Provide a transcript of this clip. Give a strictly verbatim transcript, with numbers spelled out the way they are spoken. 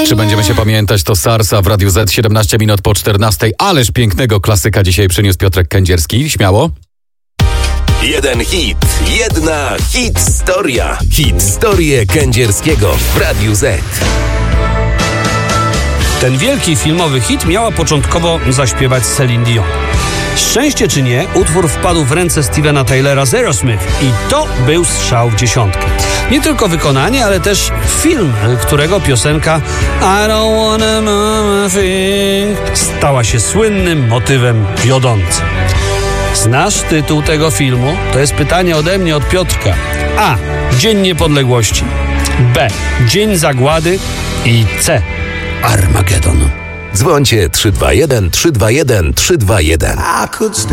Czy będziemy się pamiętać, to Sarsa w Radiu Z, siedemnaście minut po czternastej. Ależ pięknego klasyka dzisiaj przyniósł Piotrek Kędzierski. Śmiało. Jeden hit, jedna hit-storia. Hit-storię Kędzierskiego w Radiu Z. Ten wielki filmowy hit miała początkowo zaśpiewać Celine Dion. Szczęście czy nie, utwór wpadł w ręce Stevena Taylora z Aerosmith i to był strzał w dziesiątkę. Nie tylko wykonanie, ale też film, którego piosenka I don't wanna mama thing stała się słynnym motywem wiodącym. Znasz tytuł tego filmu? To jest pytanie ode mnie, od Piotrka. A. Dzień Niepodległości. B. Dzień Zagłady. I C. Armagedon. Dzwońcie trzy dwa jeden, trzy dwa jeden, trzy dwa jeden.